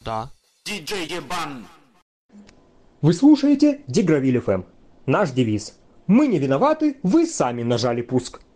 Да. Диджей Ебан. Вы слушаете Дигравиль ФМ. Наш девиз: мы не виноваты, вы сами нажали пуск.